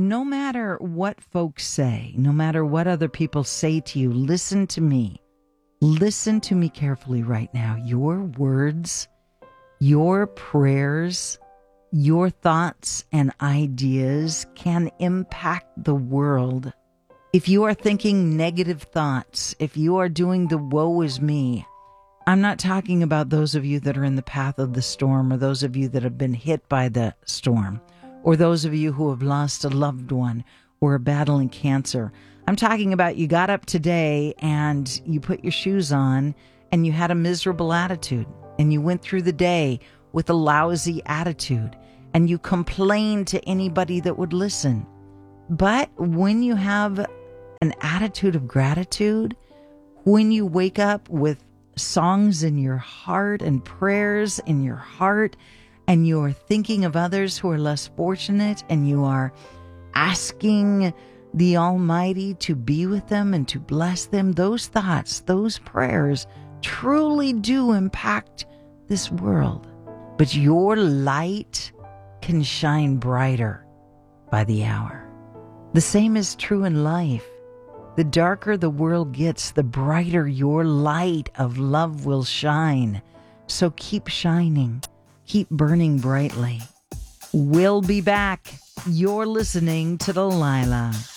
no matter what folks say, no matter what other people say to you, listen to me. Listen to me carefully right now. Your words, your prayers, your thoughts and ideas can impact the world. If you are thinking negative thoughts, if you are doing the woe is me, I'm not talking about those of you that are in the path of the storm, or those of you that have been hit by the storm, or those of you who have lost a loved one or are battling cancer. I'm talking about you got up today and you put your shoes on and you had a miserable attitude, and you went through the day with a lousy attitude, and you complained to anybody that would listen. But when you have an attitude of gratitude, when you wake up with songs in your heart and prayers in your heart, and you're thinking of others who are less fortunate, and you are asking the Almighty to be with them and to bless them, those thoughts, those prayers truly do impact this world. But your light can shine brighter by the hour. The same is true in life. The darker the world gets, the brighter your light of love will shine. So keep shining. Keep burning brightly. We'll be back. You're listening to Delilah.